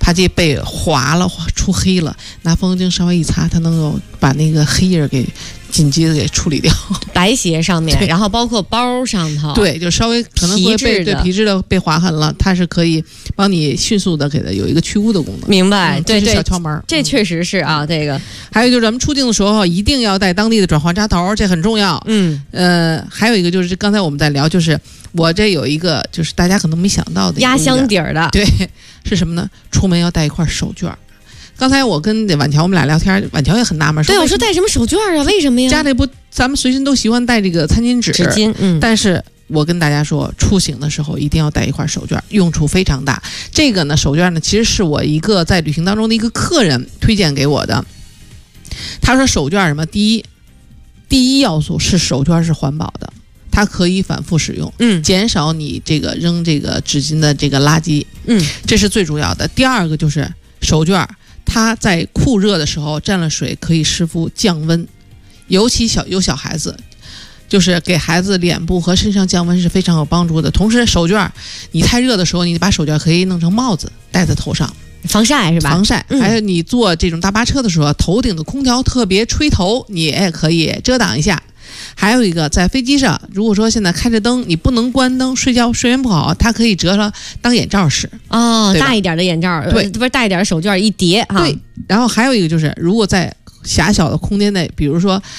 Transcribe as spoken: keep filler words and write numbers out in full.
它这被划了出黑了，拿风油精稍微一擦，它能够把那个黑印给紧急的给处理掉。 白鞋上面，然后包括包上头， 对，就稍微可能会被对皮质的被划痕了，它是可以帮你迅速的给它有一一个去污的功能。 明白，嗯、对对， 小窍门， 这确实是啊。这个还有就是咱们出境的时候一定要带当地的转换插头，这很重要。 嗯， 呃，还有一个就是刚才我们在聊，就是我这有一个就是大家可能没想到的压箱底儿的， 对，是什么呢？出门要带一块手绢。刚才我跟婉乔我们俩聊天，婉乔也很纳闷， 对我说带什么手绢啊？为什么呀？ 家里不，咱们随身都习惯带这个餐巾纸、 纸巾，嗯， 但是我跟大家说，出行的时候一定要带一块手绢，用处非常大。这个呢，手绢呢，其实是我一个在旅行当中的一个客人推荐给我的。他说手绢什么？第一，第一要素是手绢是环保的，它可以反复使用， 嗯， 减少你这个扔这个纸巾的这个垃圾， 嗯， 这是最主要的。第二个就是手绢，它在酷热的时候沾了水可以湿敷降温，尤其小有小孩子。就是给孩子脸部和身上降温是非常有帮助的。同时手绢你太热的时候，你把手绢可以弄成帽子戴在头上， 防晒是吧？ 防晒、 嗯、 还有你坐这种大巴车的时候，头顶的空调特别吹头，你也可以遮挡一下。还有一个，在飞机上，如果说现在开着灯，你不能关灯，睡觉睡眠不好，它可以折上当眼罩使。 哦，大一点的眼罩， 对， 不是大一点的手绢一叠哈。 对，然后还有一个就是，如果在狭小的空间内，比如说